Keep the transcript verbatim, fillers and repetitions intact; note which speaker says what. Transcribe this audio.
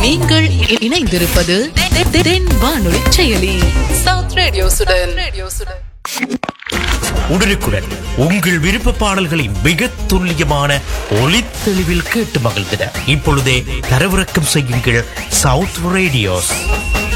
Speaker 1: நீங்கள் இணைந்திருப்பது தென் வானொலி செயலி சவுத் ரேடியோசுடன்.
Speaker 2: உடனுக்குடன் உங்கள் விருப்ப பாடல்களை மிக துல்லியமான ஒலித்தெளிவில் கேட்டு மகிழ்ந்திட இப்பொழுதே தரவிறக்கம் செய்யுங்கள் சவுத் ரேடியோஸ்.